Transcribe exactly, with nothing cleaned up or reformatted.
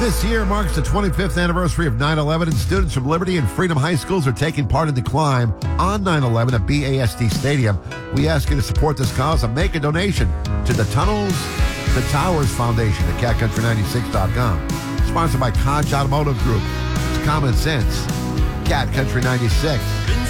This year marks the twenty-fifth anniversary of nine eleven, and students from Liberty and Freedom High Schools are taking part in the climb on nine eleven at B A S D Stadium. We ask you to support this cause and make a donation to the Tunnels to Towers Foundation at cat country ninety-six dot com. Sponsored by Conch Automotive Group. It's common sense. Cat Country ninety-six.